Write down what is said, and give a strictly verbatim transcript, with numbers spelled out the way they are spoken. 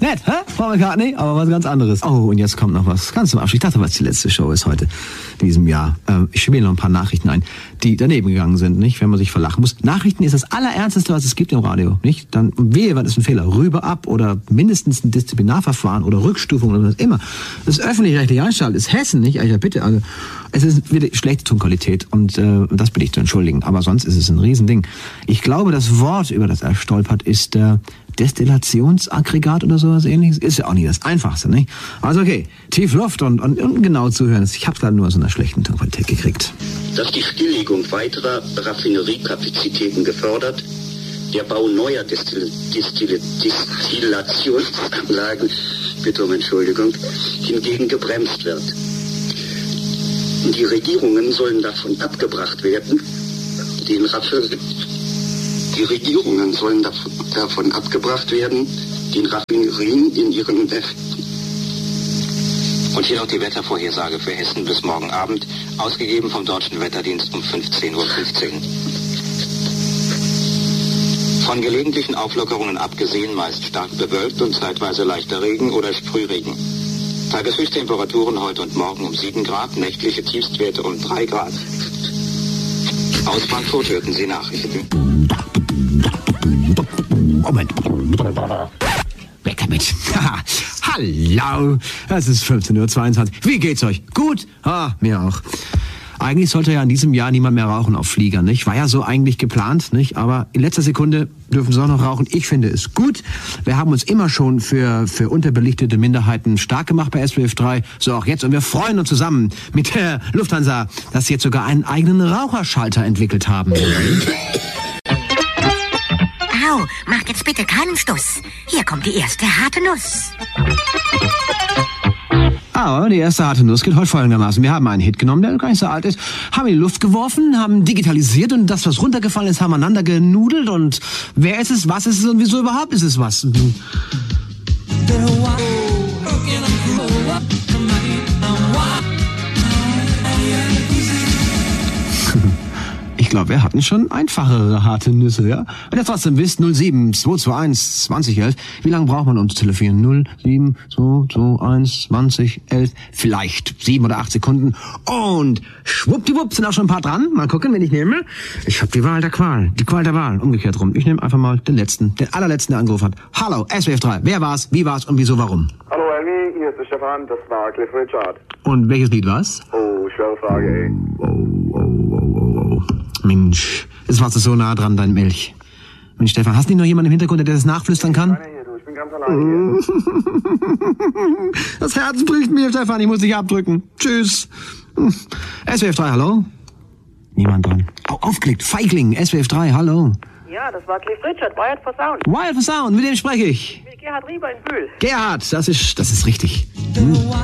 Nett, hä? Paul McCartney, aber was ganz anderes. Oh, und jetzt kommt noch was ganz zum Abschluss. Ich dachte, was die letzte Show ist heute in diesem Jahr. Ähm, ich spiele noch ein paar Nachrichten ein, die daneben gegangen sind, nicht? Wenn man sich verlachen muss. Nachrichten ist das Allerernsteste, was es gibt im Radio, nicht? Dann wehe, was ist ein Fehler? Rüber, ab oder mindestens ein Disziplinarverfahren oder Rückstufung oder was immer. Das öffentlich-rechtliche Anstalt ist Hessen, nicht? Ja, bitte, also es ist wieder schlechte Tonqualität und äh, das bitte ich zu entschuldigen. Aber sonst ist es ein Riesending. Ich glaube, das Wort, über das er stolpert, ist äh, Destillationsaggregat oder sowas ähnliches. Ist ja auch nicht das Einfachste, nicht? Also okay, tief Luft und, und, und genau zuhören. Ich habe es gerade nur aus einer schlechten Tonqualität gekriegt. Dass die Stilllegung weiterer Raffineriekapazitäten gefördert, der Bau neuer Destil- Destil- Destillationsanlagen, bitte um Entschuldigung, hingegen gebremst wird. Die Regierungen sollen davon abgebracht werden, den Raffinerien, die Regierungen sollen davon, davon abgebracht werden, den Raffinerien in ihren und hier noch die Wettervorhersage für Hessen bis morgen Abend, ausgegeben vom Deutschen Wetterdienst um fünfzehn Uhr fünfzehn. Von gelegentlichen Auflockerungen abgesehen, meist stark bewölkt und zeitweise leichter Regen oder Sprühregen. Tageshöchsttemperaturen heute und morgen um sieben Grad, nächtliche Tiefstwerte um drei Grad. Aus Frankfurt hörten Sie Nachrichten. Moment. Weg damit. Hallo. Es ist fünfzehn Uhr zweiundzwanzig. Wie geht's euch? Gut? Ah, mir auch. Eigentlich sollte ja in diesem Jahr niemand mehr rauchen auf Fliegern, nicht? War ja so eigentlich geplant, nicht? Aber in letzter Sekunde dürfen sie auch noch rauchen. Ich finde es gut. Wir haben uns immer schon für, für unterbelichtete Minderheiten stark gemacht bei S W F drei. So auch jetzt. Und wir freuen uns zusammen mit der Lufthansa, dass sie jetzt sogar einen eigenen Raucherschalter entwickelt haben. Au, mach jetzt bitte keinen Stuss. Hier kommt die erste harte Nuss. Aber die erste harte Nuss geht heute folgendermaßen. Wir haben einen Hit genommen, der gar nicht so alt ist, haben ihn in die Luft geworfen, haben digitalisiert und das, was runtergefallen ist, haben aneinander genudelt. Und wer ist es, was ist es und wieso überhaupt ist es was? Ich glaube, wir hatten schon einfachere harte Nüsse, ja? Wenn ihr trotzdem wisst, null sieben zwei zwei eins zwanzig elf, wie lange braucht man, um zu telefonieren? null sieben zwei zwei eins zwanzig elf, vielleicht sieben oder acht Sekunden. Und schwuppdiwupp sind auch schon ein paar dran. Mal gucken, wen ich nehme. Ich habe die Wahl der Qual, die Qual der Wahl, umgekehrt rum. Ich nehme einfach mal den letzten, den allerletzten, der angerufen hat. Hallo, S W F drei, wer war's, wie war's und wieso, warum? Hallo Elmi, hier ist der Stefan, das war Cliff Richard. Und welches Lied war's? Oh, schwere Frage, ey. Oh, oh, oh, oh, oh. Mensch, jetzt warst du so nah dran, dein Milch. Mensch, Stefan, hast du nicht noch jemanden im Hintergrund, der das nachflüstern kann? Nein, hier, du, ich bin ganz alleine hier. Das Herz bricht mir, Stefan, ich muss dich abdrücken. Tschüss. S W F drei, hallo? Niemand dran. Oh, aufgelegt, Feigling, S W F drei, hallo. Ja, das war Cliff Richard, Wired for Sound. Wired for Sound, mit dem spreche ich. Mit Gerhard Rieber in Bühl. Gerhard, das ist, das ist richtig. Hm.